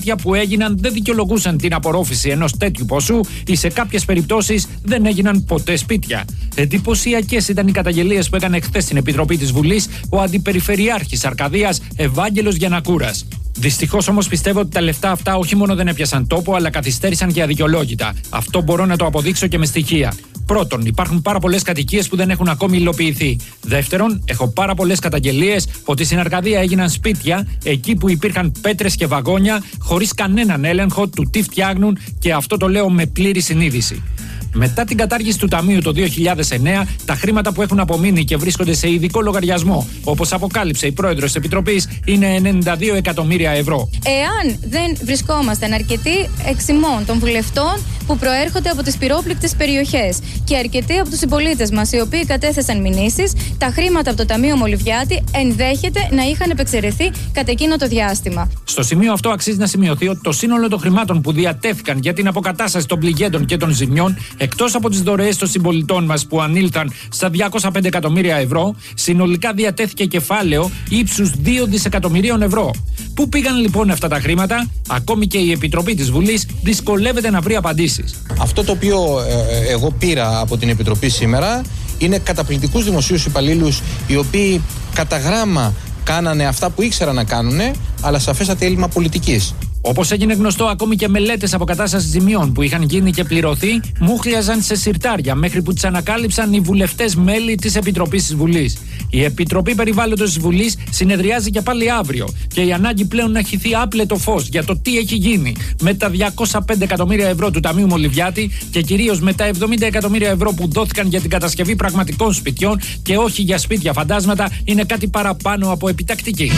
που έγιναν δεν δικαιολογούσαν την απορρόφηση ενός τέτοιου ποσού ή σε κάποιες περιπτώσεις δεν έγιναν ποτέ σπίτια. Εντυπωσιακές ήταν οι καταγγελίες που έκανε χθες στην Επιτροπή της Βουλής ο Αντιπεριφερειάρχης Αρκαδίας Ευάγγελος Γιαννακούρας. Δυστυχώς όμως πιστεύω ότι τα λεφτά αυτά όχι μόνο δεν έπιασαν τόπο, αλλά καθυστέρησαν και αδικαιολόγητα. Αυτό μπορώ να το αποδείξω και με στοιχεία. Πρώτον, υπάρχουν πάρα πολλές κατοικίες που δεν έχουν ακόμη υλοποιηθεί. Δεύτερον, έχω πάρα πολλές καταγγελίες ότι στην Αρκαδία έγιναν σπίτια εκεί που υπήρχαν πέτρες και βαγόνια χωρίς κανέναν έλεγχο του τι φτιάχνουν, και αυτό το λέω με πλήρη συνείδηση. Μετά την κατάργηση του Ταμείου το 2009, τα χρήματα που έχουν απομείνει και βρίσκονται σε ειδικό λογαριασμό, όπως αποκάλυψε η πρόεδρος της Επιτροπής, είναι 92 εκατομμύρια ευρώ. Εάν δεν βρισκόμασταν αρκετοί εξημών των βουλευτών που προέρχονται από τις πυρόπληκτες περιοχές και αρκετοί από τους συμπολίτες μας οι οποίοι κατέθεσαν μηνύσεις, τα χρήματα από το Ταμείο Μολυβιάτη ενδέχεται να είχαν επεξαιρεθεί κατά εκείνο το διάστημα. Στο σημείο αυτό αξίζει να σημειωθεί ότι το σύνολο των χρημάτων που διατέθηκαν για την αποκατάσταση των πληγέντων και των ζημιών, εκτός από τις δωρεές των συμπολιτών μας που ανήλθαν στα 205 εκατομμύρια ευρώ, συνολικά διατέθηκε κεφάλαιο ύψους 2 δισεκατομμυρίων ευρώ. Πού πήγαν λοιπόν αυτά τα χρήματα? Ακόμη και η Επιτροπή της Βουλής δυσκολεύεται να βρει απαντήσεις. Αυτό το οποίο εγώ πήρα από την Επιτροπή σήμερα είναι καταπληκτικούς δημοσίους υπαλλήλους, οι οποίοι κατά γράμμα κάνανε αυτά που ήξεραν να κάνουνε, αλλά σαφέστατα έλλειμμα πολιτικής. Όπως έγινε γνωστό, ακόμη και μελέτες αποκατάστασης ζημιών που είχαν γίνει και πληρωθεί μούχλιαζαν σε συρτάρια μέχρι που τις ανακάλυψαν οι βουλευτές μέλη της Επιτροπής της Βουλής. Η Επιτροπή Περιβάλλοντος της Βουλής συνεδριάζει και πάλι αύριο και η ανάγκη πλέον να χυθεί άπλετο φως για το τι έχει γίνει με τα 205 εκατομμύρια ευρώ του Ταμείου Μολυβιάτη και κυρίως με τα 70 εκατομμύρια ευρώ που δόθηκαν για την κατασκευή πραγματικών σπιτιών και όχι για σπίτια φαντάσματα, είναι κάτι παραπάνω από επιτακτική.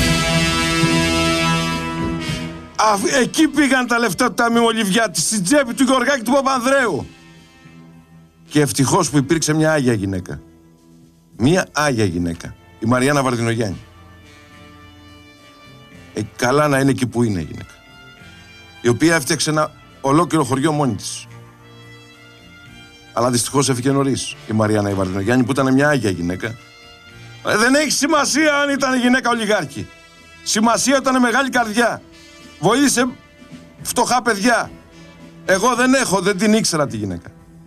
Εκεί πήγαν τα λεφτά του Ταμείου Μολυβιάτη, στην τσέπη του Γεωργάκη του Παπανδρέου. Και ευτυχώς που υπήρξε μια άγια γυναίκα. Μια άγια γυναίκα. Η Μαριάννα Βαρδινογιάννη. Καλά να είναι εκεί που είναι η γυναίκα. Η οποία έφτιαξε ένα ολόκληρο χωριό μόνη της. Αλλά δυστυχώς έφυγε νωρίς η Μαριάννα η Βαρδινογιάννη, που ήταν μια άγια γυναίκα. Δεν έχει σημασία αν ήταν γυναίκα ολιγάρχη. Σημασία ήταν μεγάλη καρδιά. Βοήθησε φτωχά παιδιά. Εγώ δεν την ήξερα τη γυναίκα.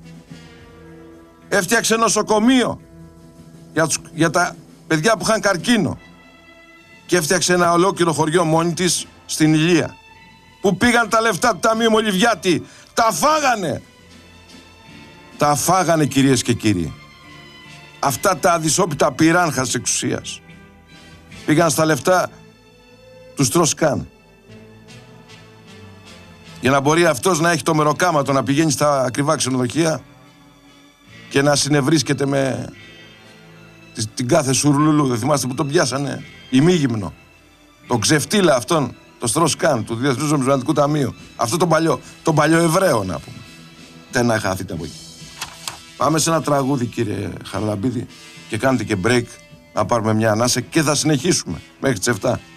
Έφτιαξε νοσοκομείο για τα παιδιά που είχαν καρκίνο. Και έφτιαξε ένα ολόκληρο χωριό μόνη της στην Ηλία. Πού πήγαν τα λεφτά του Ταμείου Μολυβιάτη? Τα φάγανε. Τα φάγανε, κυρίες και κύριοι. Αυτά τα αδυσόπιτα πυράνχα της εξουσίας. Πήγαν στα λεφτά του Στροσκάν. Για να μπορεί αυτός να έχει το μεροκάματο να πηγαίνει στα ακριβά ξενοδοχεία και να συνευρίσκεται με την κάθε σουρλουλού. Δεν θυμάστε που τον πιάσανε? Ημίγυμνο. Το ξεφτύλα αυτόν, το Στροσκάν του Διεθνούς Νομισματικού Ταμείου. Αυτό τον παλιό Εβραίο, να πούμε. Δεν να χάθητε από εκεί. Πάμε σε ένα τραγούδι, κύριε Χαραλαμπίδη, και κάνετε και break να πάρουμε μια ανάσα και θα συνεχίσουμε μέχρι τις 7.